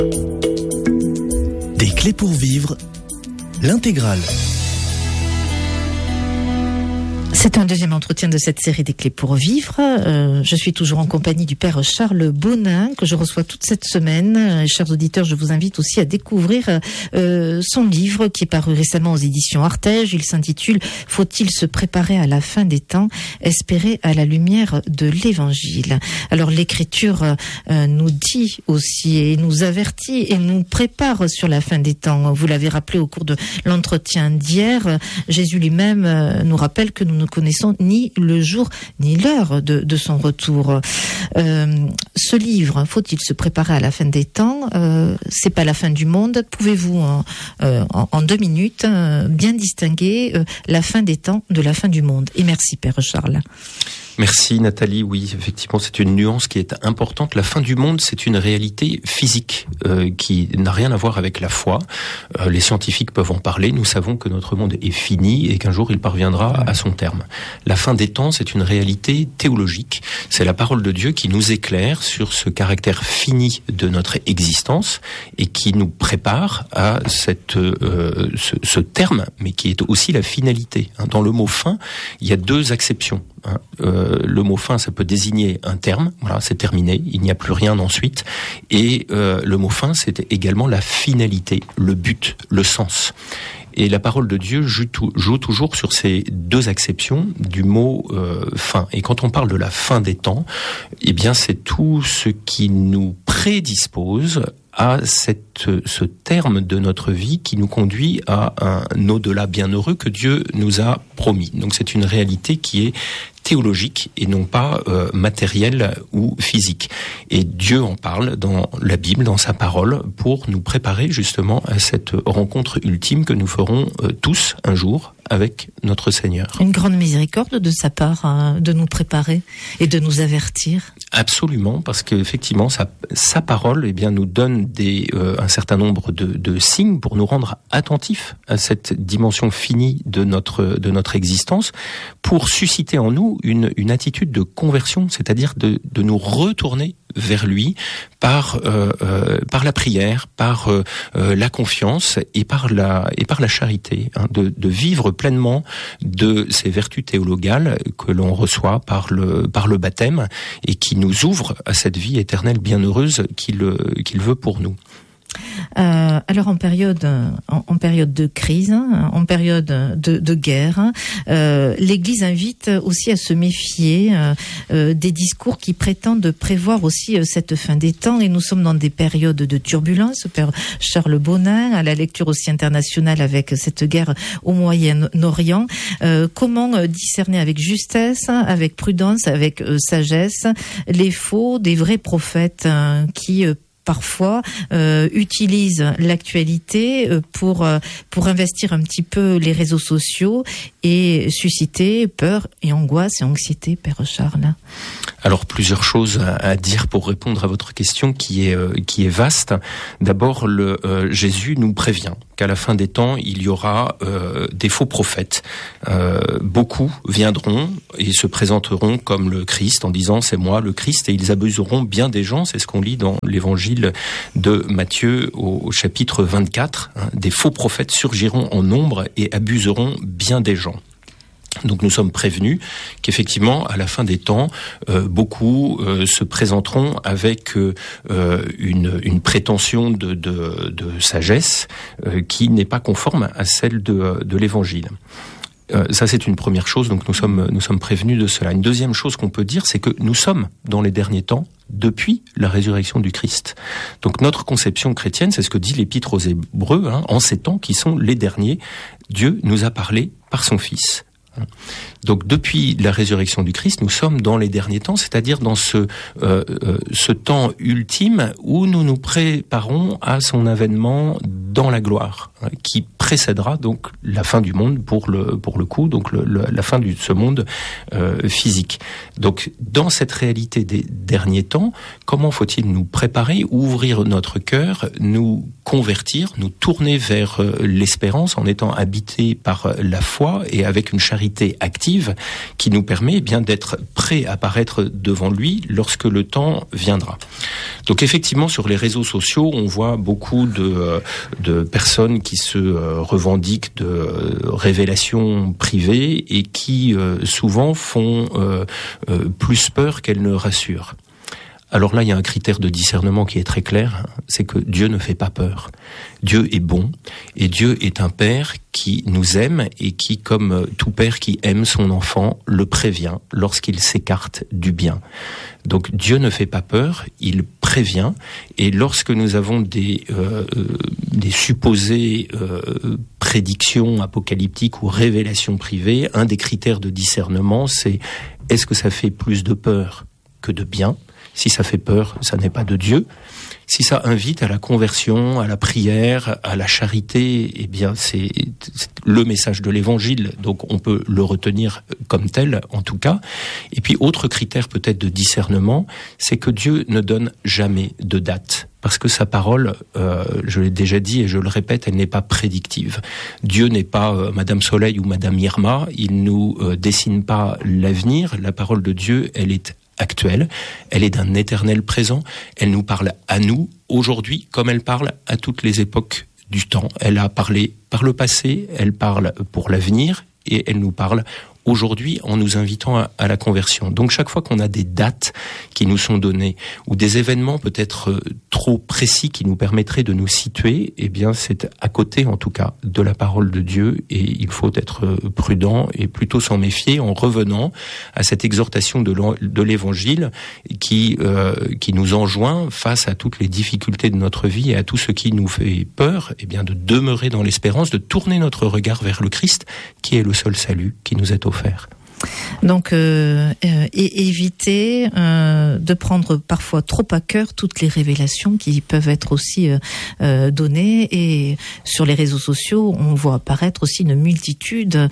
Des clés pour vivre, l'intégrale. C'est un deuxième entretien de cette série des clés pour vivre. Je suis toujours en compagnie du père Charles Bonin, que je reçois toute cette semaine. Chers auditeurs, je vous invite aussi à découvrir son livre qui est paru récemment aux éditions Artege. Il s'intitule « Faut-il se préparer à la fin des temps, espérer à la lumière de l'Évangile ». Alors l'Écriture nous dit aussi et nous avertit et nous prépare sur la fin des temps. Vous l'avez rappelé au cours de l'entretien d'hier, Jésus lui-même nous rappelle que nous ne connaissons ni le jour ni l'heure de son retour. Ce livre, faut-il se préparer à la fin des temps, c'est pas la fin du monde. Pouvez-vous en 2 minutes bien distinguer la fin des temps de la fin du monde? Et merci Père Charles. Merci Nathalie, oui, effectivement c'est une nuance qui est importante. La fin du monde, c'est une réalité physique qui n'a rien à voir avec la foi. Les scientifiques peuvent en parler, nous savons que notre monde est fini et qu'un jour il parviendra à son terme. La fin des temps, c'est une réalité théologique, c'est la parole de Dieu qui nous éclaire sur ce caractère fini de notre existence et qui nous prépare à ce terme, mais qui est aussi la finalité. Dans le mot fin, il y a 2 acceptions. Le mot fin, ça peut désigner un terme, voilà, c'est terminé, il n'y a plus rien ensuite. Et le mot fin, c'est également la finalité, le but, le sens. Et la parole de Dieu joue toujours sur ces 2 acceptions du mot fin. Et quand on parle de la fin des temps, eh bien c'est tout ce qui nous prédispose à ce terme de notre vie qui nous conduit à un au-delà bienheureux que Dieu nous a promis. Donc c'est une réalité qui est théologique et non pas matérielle ou physique. Et Dieu en parle dans la Bible, dans sa parole, pour nous préparer justement à cette rencontre ultime que nous ferons tous un jour avec notre Seigneur. Une grande miséricorde de sa part de nous préparer et de nous avertir. Absolument, parce qu'effectivement sa parole eh bien nous donne un certain nombre de signes pour nous rendre attentifs à cette dimension finie de notre existence, pour susciter en nous une attitude de conversion, c'est-à-dire de nous retourner vers lui par la prière, par la confiance et par la charité, de vivre pleinement de ces vertus théologales que l'on reçoit par le baptême et qui nous ouvre à cette vie éternelle bienheureuse qu'il veut pour nous. Alors en période de crise, en période de guerre, l'Église invite aussi à se méfier des discours qui prétendent prévoir aussi cette fin des temps, et nous sommes dans des périodes de turbulence. Père Charles Bonin, à la lecture aussi internationale avec cette guerre au Moyen-Orient, comment discerner avec justesse, avec prudence, avec sagesse les faux des vrais prophètes qui parfois utilisent l'actualité pour investir un petit peu les réseaux sociaux et susciter peur et angoisse et anxiété, Père Charles? Alors plusieurs choses à dire pour répondre à votre question qui est vaste. D'abord, Jésus nous prévient qu'à la fin des temps, il y aura des faux prophètes. Beaucoup viendront et se présenteront comme le Christ en disant « c'est moi le Christ » et ils abuseront bien des gens. C'est ce qu'on lit dans l'évangile de Matthieu au chapitre 24. Des faux prophètes surgiront en nombre et abuseront bien des gens. Donc nous sommes prévenus qu'effectivement, à la fin des temps, beaucoup se présenteront avec une prétention de sagesse qui n'est pas conforme à celle de l'Évangile. Ça, c'est une première chose, donc nous sommes prévenus de cela. Une deuxième chose qu'on peut dire, c'est que nous sommes dans les derniers temps depuis la résurrection du Christ. Donc notre conception chrétienne, c'est ce que dit l'Épître aux Hébreux, en ces temps qui sont les derniers, Dieu nous a parlé par son Fils. Donc depuis la résurrection du Christ, nous sommes dans les derniers temps, c'est-à-dire dans ce temps ultime où nous nous préparons à son avènement dans la gloire, qui précédera donc la fin du monde pour le coup, donc la fin de ce monde physique. Donc dans cette réalité des derniers temps, comment faut-il nous préparer, ouvrir notre cœur, nous convertir, nous tourner vers l'espérance en étant habités par la foi et avec une charité active qui nous permet bien d'être prêts à paraître devant lui lorsque le temps viendra. Donc effectivement, sur les réseaux sociaux, on voit beaucoup de personnes qui se revendiquent de révélations privées et qui souvent font plus peur qu'elles ne rassurent. Alors là, il y a un critère de discernement qui est très clair, c'est que Dieu ne fait pas peur. Dieu est bon, et Dieu est un père qui nous aime et qui, comme tout père qui aime son enfant, le prévient lorsqu'il s'écarte du bien. Donc Dieu ne fait pas peur, il prévient, et lorsque nous avons des supposées prédictions apocalyptiques ou révélations privées, un des critères de discernement, c'est est-ce que ça fait plus de peur que de bien ? Si ça fait peur, ça n'est pas de Dieu. Si ça invite à la conversion, à la prière, à la charité, eh bien c'est le message de l'Évangile, donc on peut le retenir comme tel en tout cas. Et puis autre critère peut-être de discernement, c'est que Dieu ne donne jamais de date. Parce que sa parole, je l'ai déjà dit et je le répète, elle n'est pas prédictive. Dieu n'est pas Madame Soleil ou Madame Irma, il nous dessine pas l'avenir. La parole de Dieu, elle est actuelle, elle est d'un éternel présent, elle nous parle à nous aujourd'hui comme elle parle à toutes les époques du temps. Elle a parlé par le passé, elle parle pour l'avenir et elle nous parle aujourd'hui en nous invitant à la conversion. Donc chaque fois qu'on a des dates qui nous sont données ou des événements peut-être trop précis qui nous permettraient de nous situer, eh bien c'est à côté en tout cas de la parole de Dieu et il faut être prudent et plutôt s'en méfier en revenant à cette exhortation de l'Évangile qui nous enjoint face à toutes les difficultés de notre vie et à tout ce qui nous fait peur, eh bien de demeurer dans l'espérance, de tourner notre regard vers le Christ qui est le seul salut qui nous est offert. Donc, éviter de prendre parfois trop à cœur toutes les révélations qui peuvent être aussi données. Et sur les réseaux sociaux, on voit apparaître aussi une multitude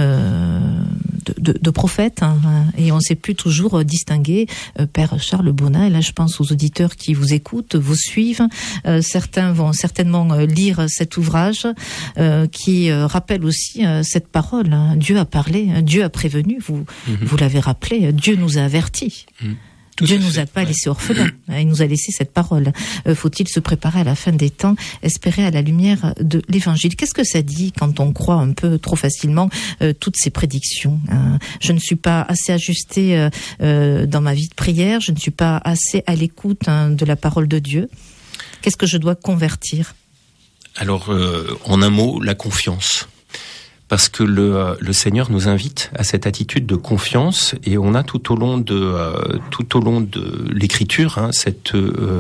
de prophètes, hein, et on ne sait plus toujours distinguer. Père Charles Bonin, et là je pense aux auditeurs qui vous écoutent, vous suivent. Certains vont certainement lire cet ouvrage qui rappelle aussi cette parole. Hein. Dieu a parlé, Dieu a prévenu, vous l'avez rappelé, Dieu nous a avertis. Dieu ne nous a pas laissé orphelins, il nous a laissé cette parole. Faut-il se préparer à la fin des temps, espérer à la lumière de l'Évangile? Qu'est-ce que ça dit quand on croit un peu trop facilement toutes ces prédictions? Je ne suis pas assez ajustée dans ma vie de prière, je ne suis pas assez à l'écoute de la parole de Dieu. Qu'est-ce que je dois convertir? Alors, en un mot, la confiance. Parce que le Seigneur nous invite à cette attitude de confiance et on a tout au long de l'Écriture cette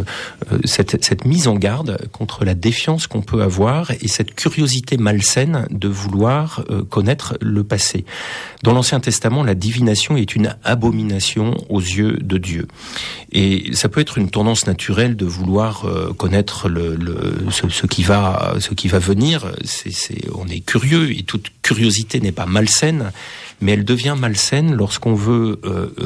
mise en garde contre la défiance qu'on peut avoir et cette curiosité malsaine de vouloir connaître le passé. Dans l'Ancien Testament, la divination est une abomination aux yeux de Dieu. Et ça peut être une tendance naturelle de vouloir connaître ce qui va venir. On est curieux et toute curiosité n'est pas malsaine, mais elle devient malsaine lorsqu'on veut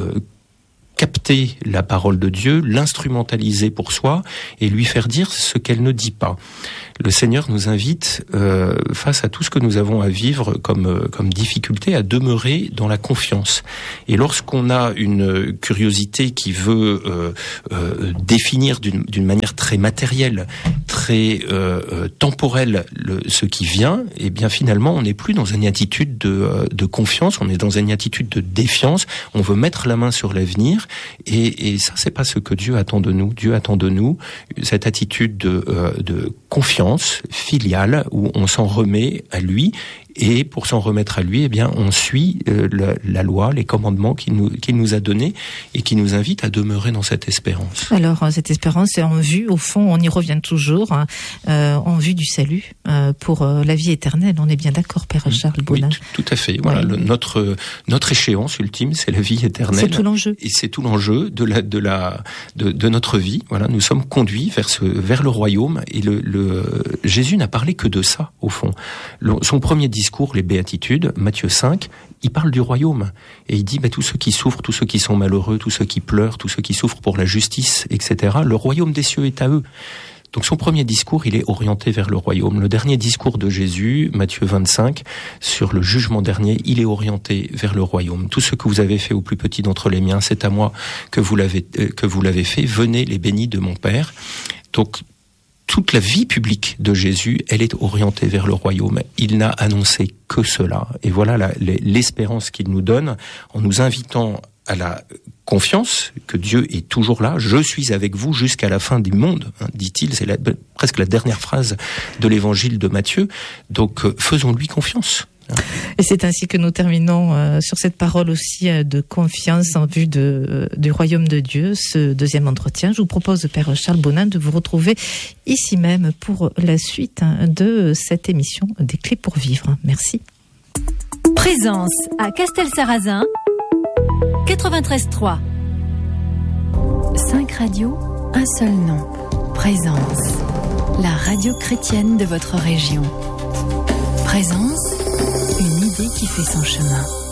capter la parole de Dieu, l'instrumentaliser pour soi et lui faire dire ce qu'elle ne dit pas. Le Seigneur nous invite, face à tout ce que nous avons à vivre comme difficulté, à demeurer dans la confiance. Et lorsqu'on a une curiosité qui veut définir d'une manière très matérielle, très temporelle ce qui vient, et bien finalement on n'est plus dans une attitude de confiance, on est dans une attitude de défiance. On veut mettre la main sur l'avenir, et ça c'est pas ce que Dieu attend de nous. Dieu attend de nous cette attitude de confiance filiale où on s'en remet à lui. Et pour s'en remettre à lui, eh bien, on suit la loi, les commandements qu'il nous a donnés et qui nous invite à demeurer dans cette espérance. Alors, cette espérance est en vue, au fond, on y revient toujours, en vue du salut, pour la vie éternelle. On est bien d'accord, Père Charles Bonin? Oui, tout à fait. Voilà, oui. Notre échéance ultime, c'est la vie éternelle. C'est tout l'enjeu. Et c'est tout l'enjeu de notre vie. Voilà, nous sommes conduits vers le royaume et le Jésus n'a parlé que de ça, au fond. Son premier discours, les Béatitudes, Matthieu 5, il parle du royaume. Et il dit, tous ceux qui souffrent, tous ceux qui sont malheureux, tous ceux qui pleurent, tous ceux qui souffrent pour la justice, etc., le royaume des cieux est à eux. Donc son premier discours, il est orienté vers le royaume. Le dernier discours de Jésus, Matthieu 25, sur le jugement dernier, il est orienté vers le royaume. Tout ce que vous avez fait au plus petit d'entre les miens, c'est à moi que vous l'avez fait. Venez les bénis de mon Père. Donc toute la vie publique de Jésus, elle est orientée vers le royaume. Il n'a annoncé que cela. Et voilà l'espérance qu'il nous donne en nous invitant à la confiance que Dieu est toujours là. Je suis avec vous jusqu'à la fin du monde, dit-il. C'est presque la dernière phrase de l'évangile de Matthieu. Donc, faisons-lui confiance. Et c'est ainsi que nous terminons sur cette parole aussi de confiance en vue du royaume de Dieu, ce deuxième entretien. Je vous propose, Père Charles Bonin, de vous retrouver ici même pour la suite de cette émission des Clés pour vivre. Merci. Présence à Castelsarrasin, 93.3. 5 radios, un seul nom. Présence, la radio chrétienne de votre région. Présence, une idée qui fait son chemin.